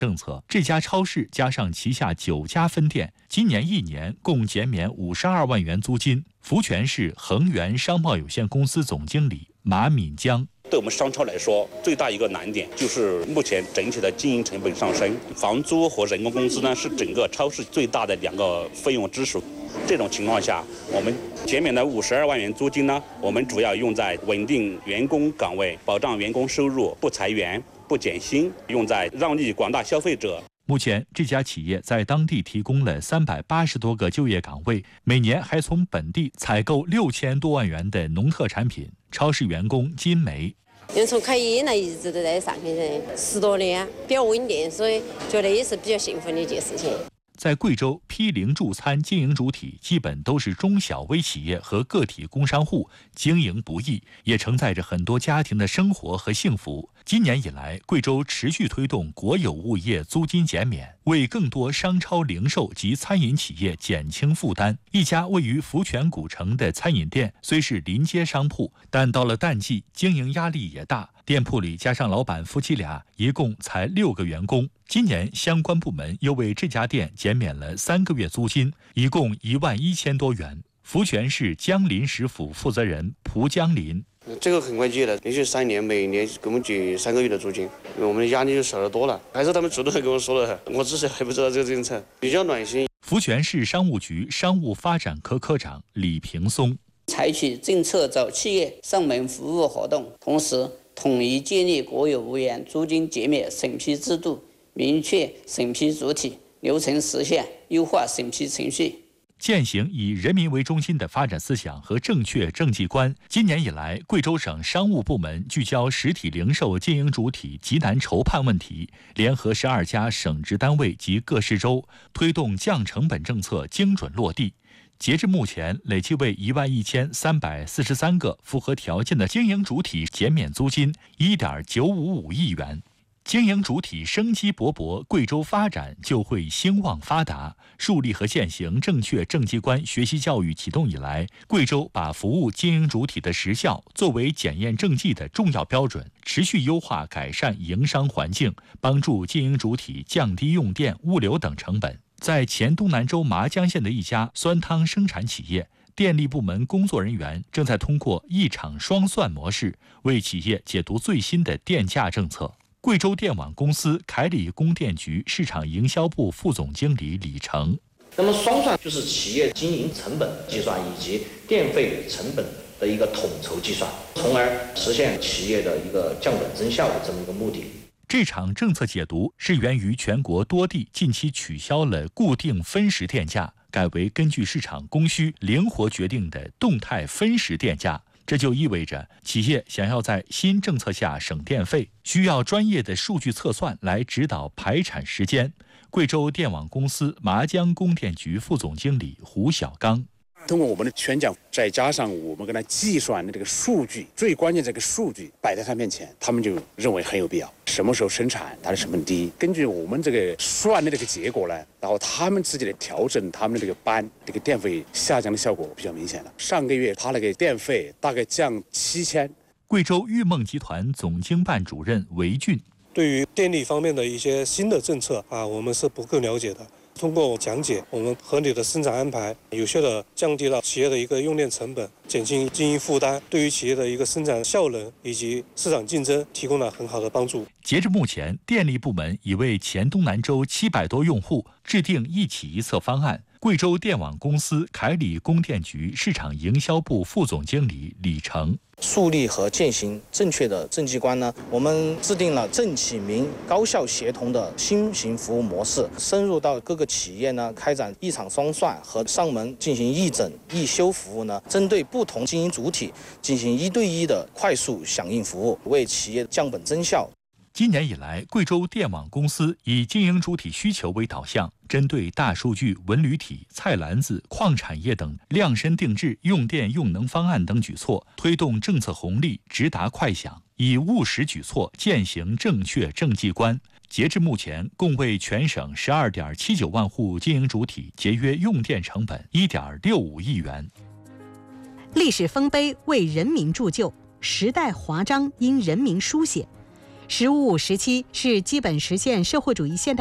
政策，这家超市加上旗下9家分店，今年1年共减免52万元租金。福泉市恒源商贸有限公司总经理马敏江。 对我们商超来说，最大一个难点就是目前整体的经营成本上升，房租和人工工资呢是整个超市最大的2个费用支出。这种情况下，我们减免的52万元租金呢，我们主要用在稳定员工岗位、保障员工收入、不裁员、不减薪，用在让利广大消费者。 目前，这家企业在当地提供了380多个就业岗位，每年还从本地采购6000多万元的农特产品。超市员工金梅。 因为从开业以来一直都在上海人10多年，比较稳定，所以觉得也是比较幸福的一件事情。 在贵州，批零助餐经营主体基本都是中小微企业和个体工商户，经营不易，也承载着很多家庭的生活和幸福。今年以来，贵州持续推动国有物业租金减免，为更多商超零售及餐饮企业减轻负担。一家位于福泉古城的餐饮店虽是临街商铺，但到了淡季，经营压力也大。店铺里加上老板夫妻俩，一共才6个员工。今年相关部门又为这家店减免了3个月租金，一共11000多元。福泉市江林食府负责人蒲江林。 这个很关键的，连续3年，每年给我们减3个月的租金，我们的压力就少得多了。还是他们主动跟我说的，我之前还不知道这个政策，比较暖心。 福泉市商务局商务发展科科长李平松。 采取政策找企业上门服务活动，同时统一建立国有物业租金减免审批制度，明确审批主体、流程实现，优化审批程序。 践行以人民为中心的发展思想和正确政绩观。今年以来，贵州省商务部门聚焦实体零售经营主体急难筹判问题，联合12家省直单位及各市州，推动降成本政策精准落地。截至目前，累计为11343个符合条件的经营主体减免租金1.955亿元。经营主体生机勃勃，贵州发展就会兴旺发达。树立和践行正确政绩观学习教育启动以来，贵州把服务经营主体的实效作为检验政绩的重要标准，持续优化改善营商环境，帮助经营主体降低用电、物流等成本。在黔东南州麻江县的一家酸汤生产企业，电力部门工作人员正在通过一场双算模式，为企业解读最新的电价政策。贵州电网公司凯里供电局市场营销部副总经理李成。 那么双算就是企业经营成本计算以及电费成本的一个统筹计算，从而实现企业的一个降本增效的这么一个目的。 这场政策解读是源于全国多地近期取消了固定分时电价，改为根据市场供需灵活决定的动态分时电价。这就意味着，企业想要在新政策下省电费，需要专业的数据测算来指导排产时间。贵州电网公司麻江供电局副总经理胡小刚。 通过我们的宣讲，再加上我们跟他计算的这个数据，最关键这个数据摆在他面前，他们就认为很有必要。什么时候生产，它的成本低，根据我们这个算的这个结果呢，然后他们自己的调整他们的这个班，这个电费下降的效果比较明显了。上个月他那个电费大概降7000。 贵州裕梦集团总经办主任韦俊。 对于电力方面的一些新的政策我们是不够了解的。通过讲解，我们合理的生产安排，有效的降低了企业的一个用电成本，减轻经营负担，对于企业的一个生产效能以及市场竞争提供了很好的帮助。 截至目前，电力部门已为黔东南州700多用户制定一起一策方案。贵州电网公司凯里供电局市场营销部副总经理李成。 树立和践行正确的政绩观呢，我们制定了政企民高效协同的新型服务模式，深入到各个企业呢，开展一场双算和上门进行义诊义修服务呢，针对不同经营主体进行1对1的快速响应服务，为企业降本增效。 今年以来，贵州电网公司以经营主体需求为导向，针对大数据、文旅体、菜篮子、矿产业等量身定制用电用能方案等举措，推动政策红利直达快响，以务实举措践行正确政绩观。截至目前，共为全省12.79万户经营主体节约用电成本1.65亿元。 历史丰碑为人民铸就，时代华章因人民书写。 “十五”“17”是基本实现社会主义现代